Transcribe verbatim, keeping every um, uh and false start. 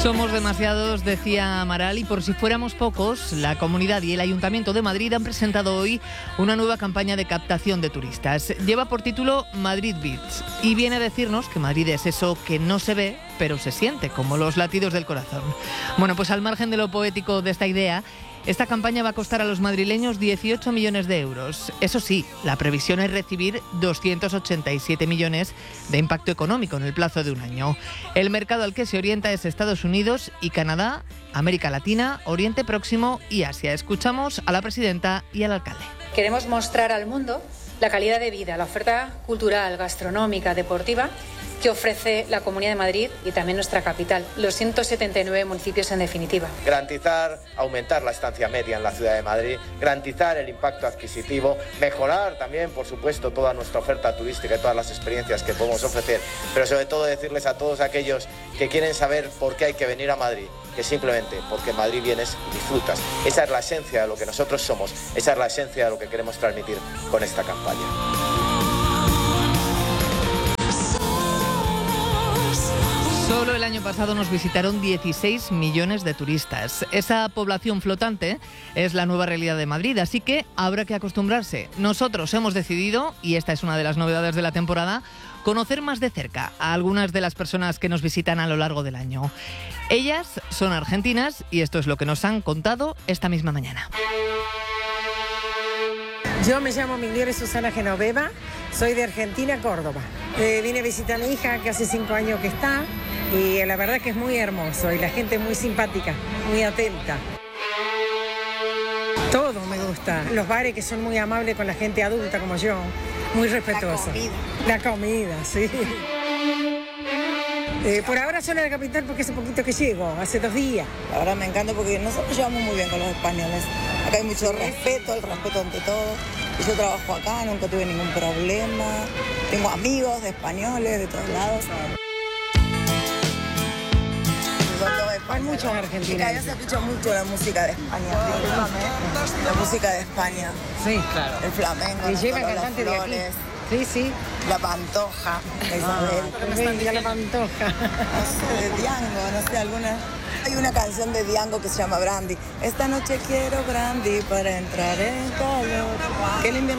Somos demasiados, decía Amaral, y por si fuéramos pocos, la Comunidad y el Ayuntamiento de Madrid han presentado hoy una nueva campaña de captación de turistas. Lleva por título Madrid Beats y viene a decirnos que Madrid es eso que no se ve, pero se siente, como los latidos del corazón. Bueno, pues al margen de lo poético de esta idea, esta campaña va a costar a los madrileños dieciocho millones de euros. Eso sí, la previsión es recibir doscientos ochenta y siete millones de impacto económico en el plazo de un año. El mercado al que se orienta es Estados Unidos y Canadá, América Latina, Oriente Próximo y Asia. Escuchamos a la presidenta y al alcalde. Queremos mostrar al mundo la calidad de vida, la oferta cultural, gastronómica, deportiva que ofrece la Comunidad de Madrid y también nuestra capital, los ciento setenta y nueve municipios en definitiva. Garantizar, aumentar la estancia media en la ciudad de Madrid, garantizar el impacto adquisitivo, mejorar también, por supuesto, toda nuestra oferta turística y todas las experiencias que podemos ofrecer, pero sobre todo decirles a todos aquellos que quieren saber por qué hay que venir a Madrid, que simplemente porque en Madrid vienes y disfrutas. Esa es la esencia de lo que nosotros somos, esa es la esencia de lo que queremos transmitir con esta campaña. Solo el año pasado nos visitaron dieciséis millones de turistas. Esa población flotante es la nueva realidad de Madrid, así que habrá que acostumbrarse. Nosotros hemos decidido, y esta es una de las novedades de la temporada, conocer más de cerca a algunas de las personas que nos visitan a lo largo del año. Ellas son argentinas y esto es lo que nos han contado esta misma mañana. Yo me llamo Miguel Susana Genoveva, soy de Argentina, Córdoba. Eh, vine a visitar a mi hija, que hace cinco años que está, y la verdad que es muy hermoso, y la gente es muy simpática, muy atenta. Todo me gusta. Los bares que son muy amables con la gente adulta como yo, muy respetuosos. La comida. La comida, sí. Eh, por ahora solo en la capital porque hace poquito que llego, hace dos días. La verdad me encanta porque nosotros llevamos muy bien con los españoles. Acá hay mucho respeto, el respeto ante todo. Yo trabajo acá, nunca tuve ningún problema. Tengo amigos de españoles de todos lados. Hay muchos argentinos. Yo se escucha mucho la música de España. La música de España. Sí, claro. El flamenco. Y lleva cantantes de aquí. Sí, sí. La Pantoja, de Isabel. Ah, la Pantoja. No sé, de Diango, no sé, alguna. Hay una canción de Diango que se llama Brandy. Esta noche quiero Brandy para entrar en calor. Que el invierno